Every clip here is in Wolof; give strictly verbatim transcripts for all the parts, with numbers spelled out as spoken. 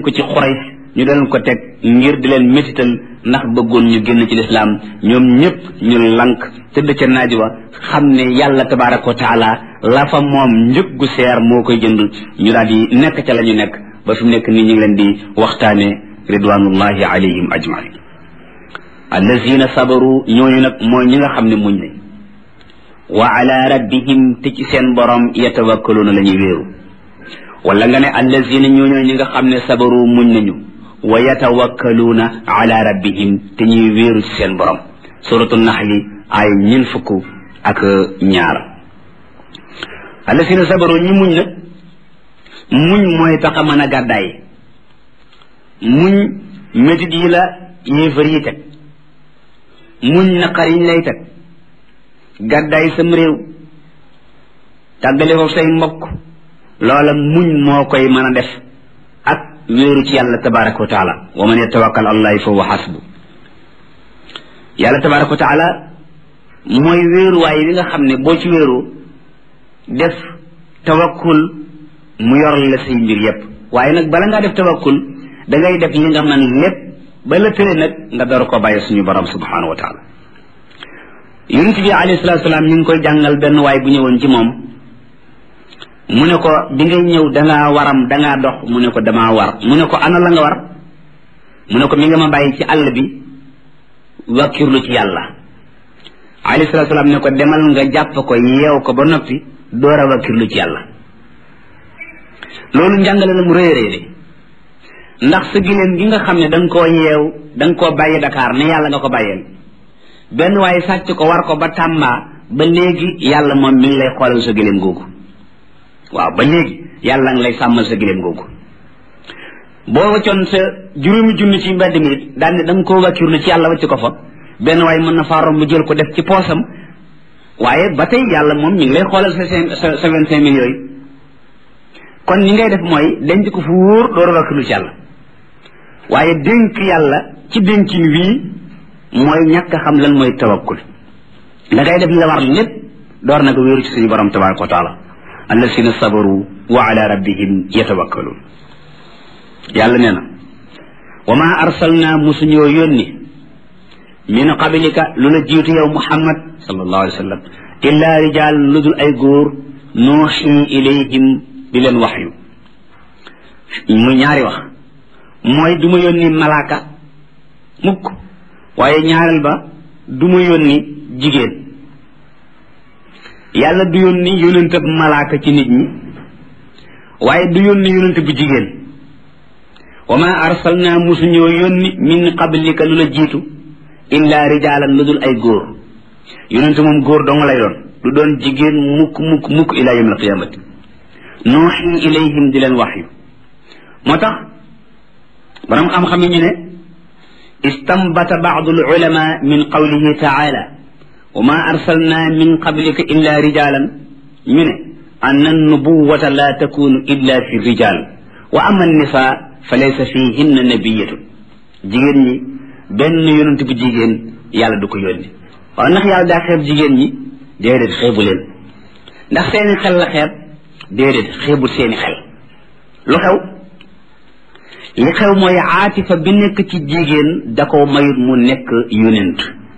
ko ci Quraysh ñu doon ko teg ngir di leen métital ndax bëggoon ñu génn ci lislaam ñoom ñëpp ñu lank tëdd ca naaj wa xam ne yàlla tabaraka wa taala la fa moom njëg gu seer moo koy jënd ñu daal di nekk ca la ñu nekk ba fi mu nekk nii ñu ngi leen di waxtaane ridwanullahi alayhim ajmain allazina sabaru ñooñu nag mooy ñi nga xam ne muñ nañ wa ala rabbihim te ci seen borom yatawakkaluuna la ñuy wéeru wala nga ne allazina ñooñu ñi nga xam ne sabaru muñ nañu wa yatawakkaluuna ala rabbihim te ñuy wéeru ci seen borom suratu naxli ay ñin fukk ak ñaar allazina sabaru ñi muñ nag muñ mooy tax a mën a gàddaay muñ métit yi la yéefar yi teg muñ naqar yiñ lay teg gàddaay sam réew tàggale ko say mbokk loola muñ moo koy mën a def ak wéeru ci yàlla tabaraka wa taala wa man yatawakkal allahi fa huwa hasbu yàlla tabaraka wa taala mooy wéeruwaay bi nga xam ne boo ci wéeru def tawakkul mu yor la say mbir yépp waaye nag bala ngaa def tawakkul da ngay def li nga man lépp ba la tëre nag nga door ko bàyyi suñu borom subhanahu wa taala yonent bi alayhi salatu salaam ñu ngi koy jàngal benn waay bu ñëwoon ci moom mu ne ko bi ngay ñëw dangaa waram dangaa dox mu ne ko damaa war mu ne ko ana la nga war mu ne ko mi nga ma bàyyi ci àll bi wakkirlu ci yàlla alayhi salatu salaam ne ko demal nga jàpp ko yeew ko ba noppi door a wakkirlu ci yàlla loolu njàngale la mu rëy rëy de ndax sa giléem gi nga xam ne da nga koo yeew da nga koo bàyyi Dakar ne yàlla nga ko bàyyeel benn waaye sàcc ko war ko ba Tamba ba léegi yàlla moom mi ngi lay xoolal sa giléem googu waaw ba léegi yàlla nga lay sàmmal sa giléem googu boo waccoon sa juróomi junni ci mbedd mi daal ne da nga koo wakkirlu ci yàlla wacc ko fa benn waaye mën na faa romb jël ko def ci poosam waaye ba tey yàlla moom mi ngi lay xoolal sa sa sa vingt cinq mille yooyu kon ñi ngay def mooy denc ko fu wóor door a wakkirlu ci yàlla waaye dénk yàlla ci dénkin wii mooy ñàkk a xam lan mooy tawakkul da ngay def li la war lépp door nag wéeru ci suñu borom tabaraka wa taala allasina sabaru wa ala rabbihim yatawakkalun yàlla nee na wa ma arsalna musuñoo yónni min qablika lu la jiitu yow muhammad sallallahu alayhi wa sallam illa rijal lu dul ay góor nuuxi ilayhim di leen waxyu muy ñaari wax mooy du ma yónni malaaka mukk waaye ñaareel ba du ma yónni jigéen yàlla du yónni yónente bu malaaka ci nit ñi waaye du yónni yónente bu jigéen wa ma arsalna musuñoo yónni min qablika lu la jiitu illa rijaalan lu dul ay góor yónente moom góor dong lay doon du doon jigéen mukk mukk mukk ila yawm alqiyamati nuuxi ilayhim di leen waxyu moo tax borom xam-xam yi ñu ne istambata baadu alulama min qawlihi taala wa ma arsalna min qablika illa rijalan ñu ne anna nubuwata la takunu illa fi rijal wa ama annisa fa laysa fihinna nabiyatun jigéen ñi benn yonent bu jigéen yàlla du ko yónni waaw ndax yàlla daa xeeb jigéen ñi déedéet xeebu leen ndax seeni xel la xeeb déedéet xeebul seeni xel lu xew li xew mooy aatifa bi nekk ci jigéen da ko mayut mu nekk yonent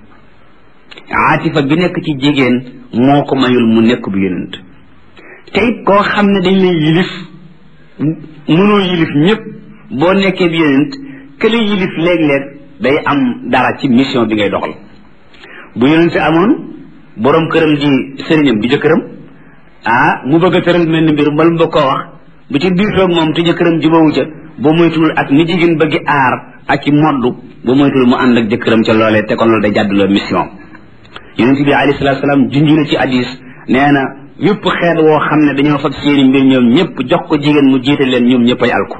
aatifa bi nekk ci jigéen moo ko mayul mu nekk bu yonent te it koo xam ne dañ lay yilif mënoo yilif ñëpp boo nekkee bi yonent kële yilif léeg-léeg day am dara ci mission bi ngay doxal bu yonent amoon borom këram di sëriñam di jëkkëram ah mu bëgg a tëral mel ni mbir mbal mu bëgg koo wax bu ci biir toog moom te jëkkëram jubawu ca boo moytul ak ni jigéen bëggi aar ak ci moddu boo moytul mu ànd ak jëkkëram ca loolee te kon loolu day jàdduloo mission yonent bi alayhi salaatu salaam junj na ci hadis nee na yëpp xeet woo xam ne dañoo fab seeni mbir ñoom ñëpp jox ko jigéen mu jiite leen ñoom ñëpp ay alku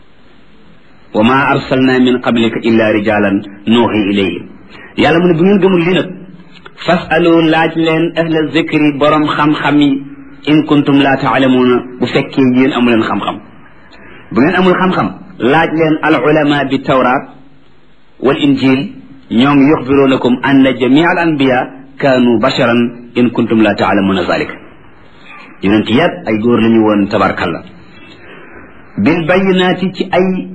wa ma arsalna min qablika illa rijalan nuuhi ilayhim yàlla mu ne bu ngeen gëmul li nag fasalu laaj leen ahla zikri borom xam-xam yi in kuntum la taalamuuna bu fekkee yéen amu leen xam-xam bu ngeen amul xam-xam laaj leen al ulama bi tawraat wal injil ñoom yuxbirunakum anna jamia al anbiya kaanu basharan in kuntum la taalamuuna zalika yonent yat ay góor la ñu woon tabarkalla bil bayinaati ci ay